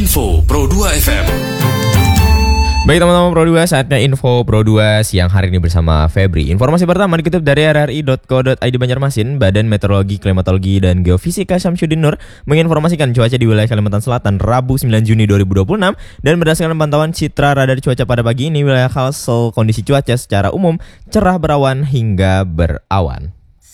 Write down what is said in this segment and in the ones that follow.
Info Pro 2 FM. Baik teman-teman Pro 2, saatnya Info Pro 2 siang hari ini bersama Febri. Informasi pertama dikutip dari rri.co.id Banjarmasin. Badan Meteorologi, Klimatologi, dan Geofisika Syamsuddin Nur menginformasikan cuaca di wilayah Kalimantan Selatan Rabu 9 Juni 2026. Dan berdasarkan pantauan citra radar cuaca pada pagi ini, wilayah Kalsel kondisi cuaca secara umum cerah berawan hingga berawan.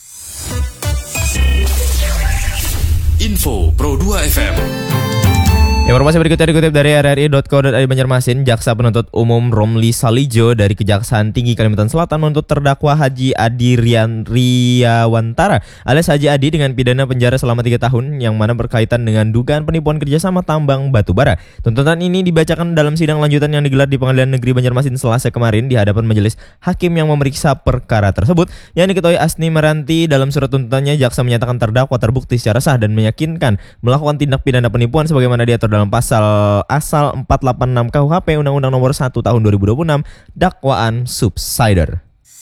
Info Pro 2 FM. Informasi berikutnya dikutip dari rri.co.id Banjarmasin. Jaksa Penuntut Umum Romli Salijo dari Kejaksaan Tinggi Kalimantan Selatan menuntut terdakwa Haji Adi Riyawantara alias Haji Adi dengan pidana penjara selama 3 tahun yang mana berkaitan dengan dugaan penipuan kerjasama tambang batubara. Tuntutan ini dibacakan dalam sidang lanjutan yang digelar di Pengadilan Negeri Banjarmasin Selasa kemarin di hadapan majelis hakim yang memeriksa perkara tersebut. Yang diketuai Asni Meranti. Dalam surat tuntutannya, jaksa menyatakan terdakwa terbukti secara sah dan meyakinkan melakukan tindak pidana penipuan sebagaimana diatur dalam pasal asal 486 KUHP Undang-Undang Nomor 1 Tahun 2026 dakwaan subsider.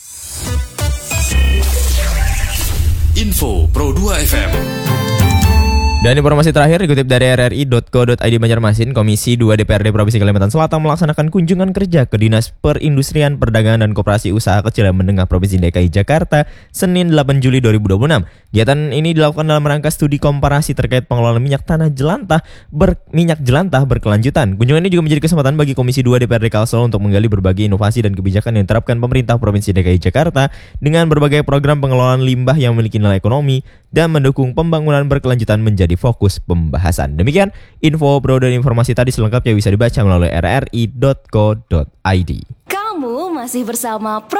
Info Pro 2 FM. Dan informasi terakhir dikutip dari rri.co.id Banjarmasin. Komisi 2 DPRD Provinsi Kalimantan Selatan melaksanakan kunjungan kerja ke Dinas Perindustrian, Perdagangan, dan Koperasi Usaha Kecil dan Menengah Provinsi DKI Jakarta Senin 8 Juli 2026. Kegiatan ini dilakukan dalam rangka studi komparasi terkait pengelolaan minyak jelantah berkelanjutan. Kunjungan ini juga menjadi kesempatan bagi Komisi 2 DPRD Kalsel untuk menggali berbagai inovasi dan kebijakan yang diterapkan pemerintah Provinsi DKI Jakarta dengan berbagai program pengelolaan limbah yang memiliki nilai ekonomi dan mendukung pembangunan berkelanjutan menjadi fokus pembahasan. Demikian info pro dan informasi tadi, selengkapnya bisa dibaca melalui rri.co.id. Kamu masih bersama Pro